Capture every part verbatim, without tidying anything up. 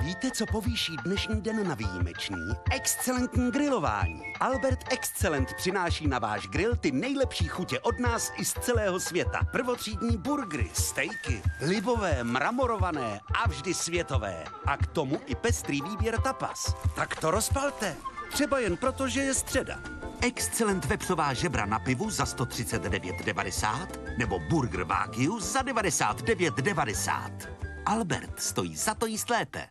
Víte, co povýší dnešní den na výjimečný? Excelentní grilování. Albert Excellent přináší na váš grill ty nejlepší chutě od nás i z celého světa. Prvotřídní burgery, stejky, libové, mramorované a vždy světové. A k tomu i pestrý výběr tapas. Tak to rozpalte. Třeba jen proto, že je středa. Excellent vepřová žebra na pivu za sto třicet devět devadesát nebo burger Wagyu za devadesát devět devadesát. Albert stojí za to jíst lépe.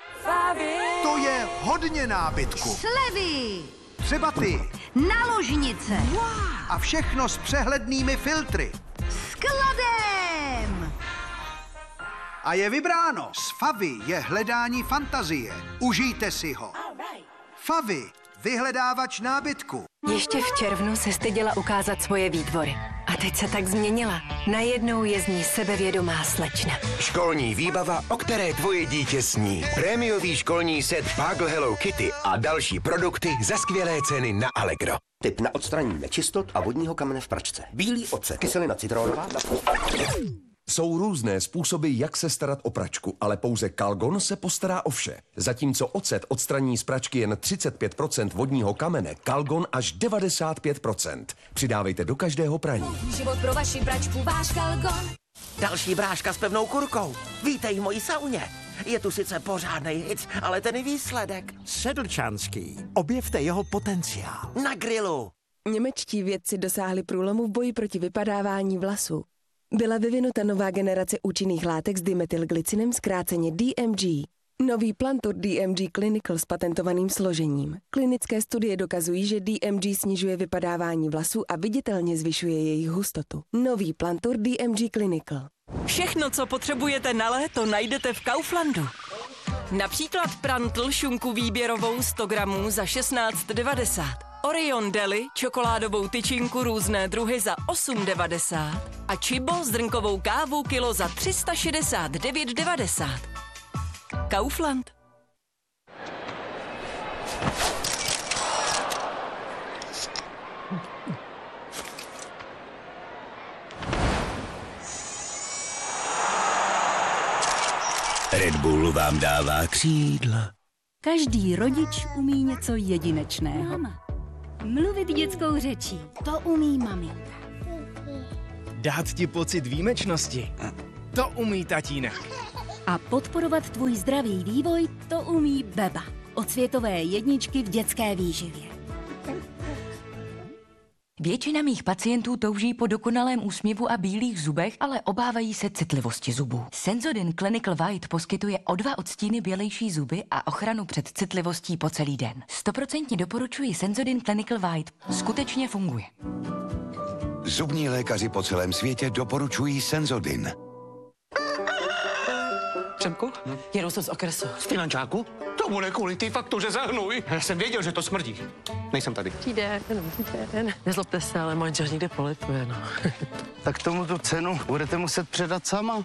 To je hodně nábytku. Slevy! Třeba ty. Naložnice! Wow. A všechno s přehlednými filtry. Skladem! A je vybráno. S Favy je hledání fantazie. Užijte si ho. Favy, vyhledávač nábytku. Ještě v červnu se styděla ukázat svoje výtvory. A teď se tak změnila. Najednou je z ní sebevědomá slečna. Školní výbava, o které tvoje dítě sní. Prémiový školní set Pagl Hello Kitty a další produkty za skvělé ceny na Allegro. Tip na odstranění nečistot a vodního kamene v pračce. Bílý ocet, kyselina citronová. Jsou různé způsoby, jak se starat o pračku, ale pouze Calgon se postará o vše. Zatímco ocet odstraní z pračky jen třicet pět procent vodního kamene, Calgon až devadesát pět procent. Přidávejte do každého praní. Život pro vaši pračku, váš Calgon. Další bráška s pevnou kurkou. Vítej v mojí sauně. Je tu sice pořádnej hit, ale ten výsledek. Sedlčanský. Objevte jeho potenciál. Na grilu. Němečtí vědci dosáhli průlomu v boji proti vypadávání vlasů. Byla vyvinuta nová generace účinných látek s dimethylglycinem, zkráceně D M G. Nový Plantur D M G Clinical s patentovaným složením. Klinické studie dokazují, že D M G snižuje vypadávání vlasů a viditelně zvyšuje jejich hustotu. Nový Plantur D M G Clinical. Všechno, co potřebujete na léto, najdete v Kauflandu. Například prantl šunku výběrovou sto gramů za šestnáct devadesát. Orion Deli, čokoládovou tyčinku různé druhy za osm devadesát a Chibo zrnkovou kávu kilo za tři sta šedesát devět devadesát. Kaufland. Red Bull vám dává křídla. Každý rodič umí něco jedinečného. Mama. Mluvit dětskou řečí, to umí maminka. Dát ti pocit výjimečnosti, to umí tatínek. A podporovat tvůj zdravý vývoj, to umí Beba. Od světové jedničky v dětské výživě. Většina mých pacientů touží po dokonalém úsměvu a bílých zubech, ale obávají se citlivosti zubů. Sensodyne Clinical White poskytuje o dva odstíny bělejší zuby a ochranu před citlivostí po celý den. Stoprocentně doporučuji Sensodyne Clinical White. Skutečně funguje. Zubní lékaři po celém světě doporučují Sensodyne. Přemku, hm? Jedu jsem z okresu. Z finančáku? To bude kvůli té faktuře za hnůj. Já jsem věděl, že to smrdí. Nejsem tady. Přijde, jenom přijde. Nezlobte se, ale manžel někde polituje, no. Tak tomu tu cenu budete muset předat sama.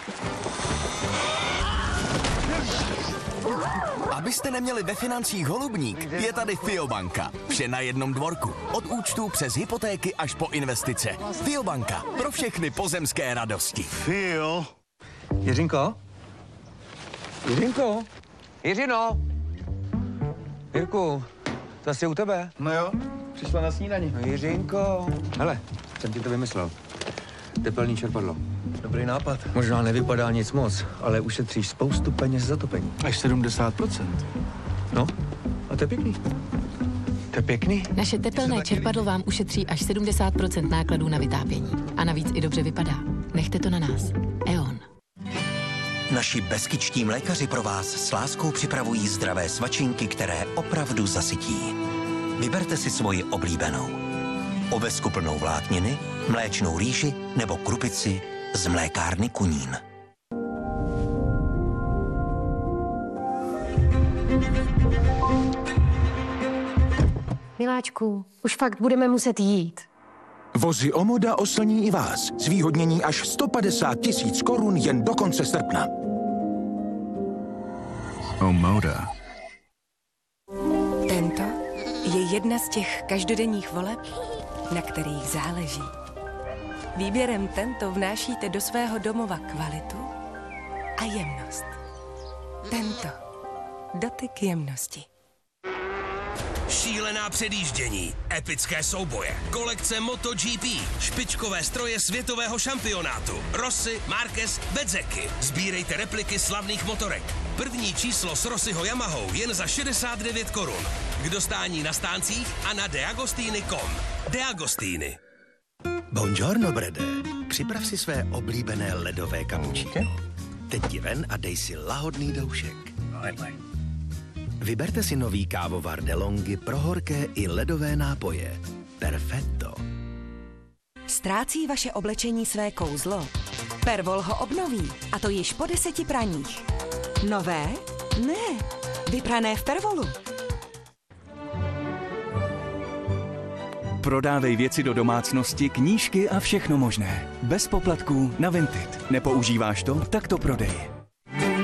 Abyste neměli ve financích holubník, je tady Fiobanka. Vše na jednom dvorku. Od účtů přes hypotéky až po investice. Fiobanka. Pro všechny pozemské radosti. Fio. Jiřinko? Jiřinko? Jiřino? Jirku, to asi u tebe. No jo, přišla na snídani. No Jiřinko. Hele, jsem ti to vymyslel. Tepelný čerpadlo. Dobrý nápad. Možná nevypadá nic moc, ale ušetříš spoustu peněz za topení. Až sedmdesát procent. No, a to je pěkný. To je pěkný. Naše tepelné čerpadlo vám ušetří až sedmdesát procent nákladů na vytápění. A navíc i dobře vypadá. Nechte to na nás. E O N. Naši beskyčtí mlékaři pro vás s láskou připravují zdravé svačinky, které opravdu zasytí. Vyberte si svoji oblíbenou. Ovesku plnou vlákniny, mléčnou rýži nebo krupici z mlékárny Kunín. Miláčku, už fakt budeme muset jít. Vozy Omoda oslní i vás. Zvýhodnění až sto padesát tisíc korun jen do konce srpna. Omoda. Tento je jedna z těch každodenních voleb, na kterých záleží. Výběrem Tento vnášíte do svého domova kvalitu a jemnost. Tento. Dotyk jemnosti. Šílená předjíždění, epické souboje, kolekce MotoGP, špičkové stroje světového šampionátu, Rossi, Marquez, Bezzecchi. Sbírejte repliky slavných motorek. První číslo s Rossiho Yamahou jen za šedesát devět korun. K dostání na stáncích a na deagostini tečka com. Deagostini. Buongiorno, Brede. Připrav si své oblíbené ledové kapučíno. Teď ti ven a dej si lahodný doušek. Vyberte si nový kávovar DeLonghi pro horké i ledové nápoje. Perfetto. Ztrácí vaše oblečení své kouzlo? Pervol ho obnoví, a to již po deseti praních. Nové? Ne, vyprané v Pervolu. Prodávej věci do domácnosti, knížky a všechno možné. Bez poplatků na Vinted. Nepoužíváš to? Tak to prodej.